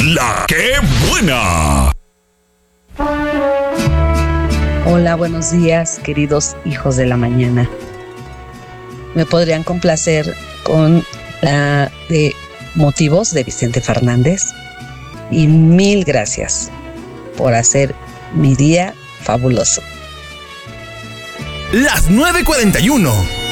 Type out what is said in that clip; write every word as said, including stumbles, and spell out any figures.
La que buena. Hola, buenos días, queridos hijos de la mañana. ¿Me podrían complacer con la de Motivos de Vicente Fernández? Y mil gracias por hacer mi día fabuloso. Las nueve cuarenta y uno.